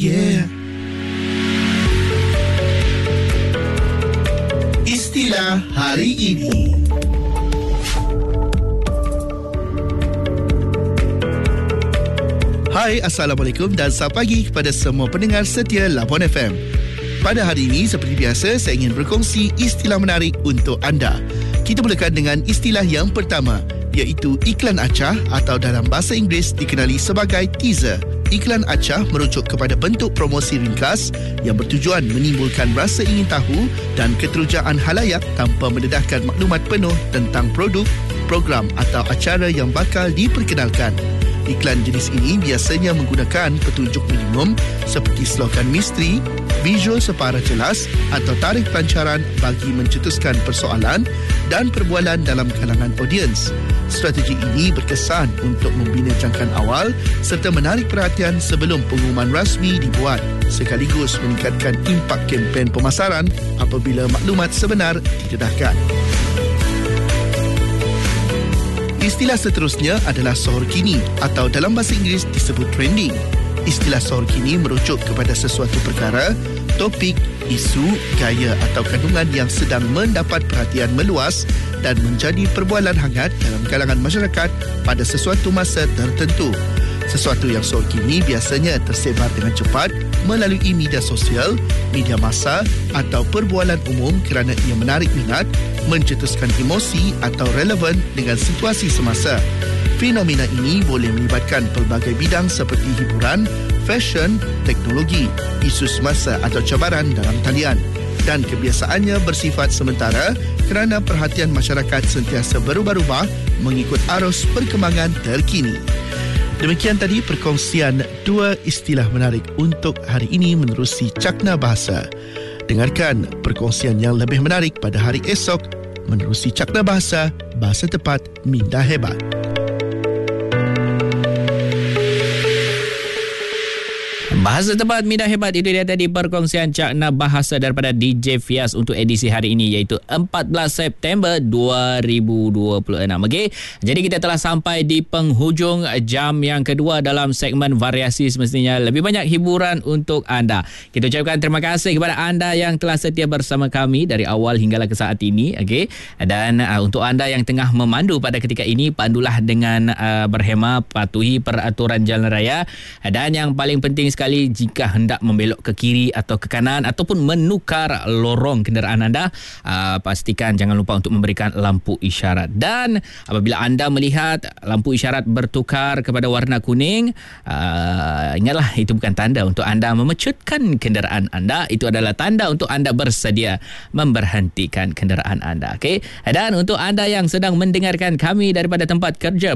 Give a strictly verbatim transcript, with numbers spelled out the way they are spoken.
Yeah. Istilah hari ini. Hai, Assalamualaikum dan selamat pagi kepada semua pendengar setia Labuan F M. Pada hari ini, seperti biasa, saya ingin berkongsi istilah menarik untuk anda. Kita mulakan dengan istilah yang pertama, iaitu iklan acah atau dalam bahasa Inggeris dikenali sebagai teaser. Iklan acah merujuk kepada bentuk promosi ringkas yang bertujuan menimbulkan rasa ingin tahu dan keterujaan halayak tanpa mendedahkan maklumat penuh tentang produk, program atau acara yang bakal diperkenalkan. Iklan jenis ini biasanya menggunakan petunjuk minimum seperti slogan misteri, visual separah jelas atau tarikh pelancaran bagi mencetuskan persoalan dan perbualan dalam kalangan audiens. Strategi ini berkesan untuk membina jangkaan awal serta menarik perhatian sebelum pengumuman rasmi dibuat, sekaligus meningkatkan impak kempen pemasaran apabila maklumat sebenar didedahkan. Istilah seterusnya adalah sohor kini atau dalam bahasa Inggeris disebut trending. Istilah sohor kini merujuk kepada sesuatu perkara, topik, isu, gaya atau kandungan yang sedang mendapat perhatian meluas dan menjadi perbualan hangat dalam kalangan masyarakat pada sesuatu masa tertentu. Sesuatu yang sohor kini biasanya tersebar dengan cepat melalui media sosial, media massa atau perbualan umum kerana ia menarik minat, mencetuskan emosi atau relevan dengan situasi semasa. Fenomena ini boleh melibatkan pelbagai bidang seperti hiburan, fashion, teknologi, isu semasa atau cabaran dalam talian, dan kebiasaannya bersifat sementara kerana perhatian masyarakat sentiasa berubah-ubah mengikut arus perkembangan terkini. Demikian tadi perkongsian dua istilah menarik untuk hari ini menerusi Cakna Bahasa. Dengarkan perkongsian yang lebih menarik pada hari esok menerusi Cakna Bahasa, Bahasa Tepat, Minda Hebat. Bahasa Tepat, Minda Hebat. Itu dia tadi perkongsian Cakna Bahasa daripada D J Fias untuk edisi hari ini, iaitu empat belas September dua ribu dua puluh enam. Okey, jadi kita telah sampai di penghujung jam yang kedua dalam segmen variasi semestinya lebih banyak hiburan untuk anda. Kita ucapkan terima kasih kepada anda yang telah setia bersama kami dari awal hinggalah ke saat ini. Okey, dan uh, untuk anda yang tengah memandu pada ketika ini, pandulah dengan uh, berhemah, patuhi peraturan jalan raya, dan yang paling penting sekali, jika hendak membelok ke kiri atau ke kanan ataupun menukar lorong kenderaan anda, uh, pastikan jangan lupa untuk memberikan lampu isyarat. Dan apabila anda melihat lampu isyarat bertukar kepada warna kuning, uh, ingatlah itu bukan tanda untuk anda memecutkan kenderaan anda. Itu adalah tanda untuk anda bersedia memberhentikan kenderaan anda. Okay? Dan untuk anda yang sedang mendengarkan kami daripada tempat kerja,